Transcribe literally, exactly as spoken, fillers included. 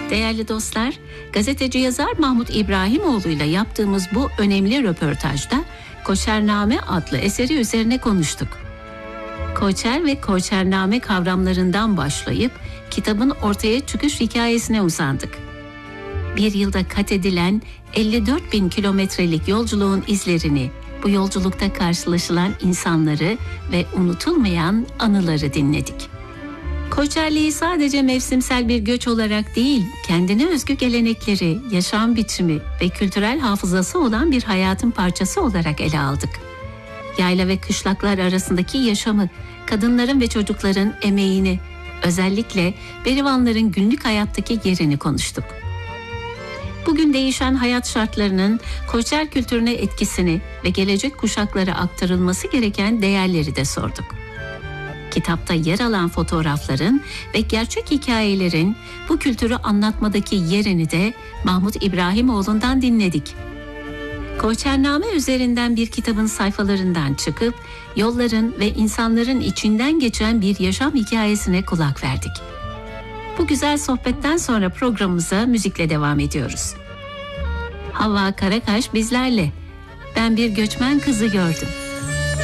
Değerli dostlar, gazeteci yazar Mahmut İbrahimoğlu ile yaptığımız bu önemli röportajda Koçername adlı eseri üzerine konuştuk. Koçer ve Koçername kavramlarından başlayıp kitabın ortaya çıkış hikayesine uzandık. Bir yılda kat edilen elli dört bin kilometrelik yolculuğun izlerini, bu yolculukta karşılaşılan insanları ve unutulmayan anıları dinledik. Koçerliği sadece mevsimsel bir göç olarak değil, kendine özgü gelenekleri, yaşam biçimi ve kültürel hafızası olan bir hayatın parçası olarak ele aldık. Yayla ve kışlaklar arasındaki yaşamı, kadınların ve çocukların emeğini, özellikle Berivanların günlük hayattaki yerini konuştuk. Bugün değişen hayat şartlarının Koçer kültürüne etkisini ve gelecek kuşaklara aktarılması gereken değerleri de sorduk. Kitapta yer alan fotoğrafların ve gerçek hikayelerin bu kültürü anlatmadaki yerini de Mahmut İbrahimoğlu'ndan dinledik. Koçername üzerinden bir kitabın sayfalarından çıkıp yolların ve insanların içinden geçen bir yaşam hikayesine kulak verdik. Bu güzel sohbetten sonra programımıza müzikle devam ediyoruz. Havva Karakaş bizlerle. Ben bir göçmen kızı gördüm.